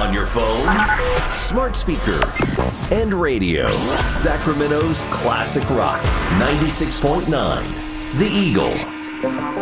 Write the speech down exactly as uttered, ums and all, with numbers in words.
On your phone, smart speaker, and radio. Sacramento's classic rock, ninety-six point nine. The Eagle.